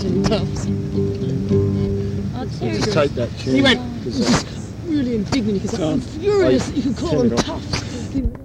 chin tufts. Just take that chin. He went really indignant because I'm furious that you can call them tufts.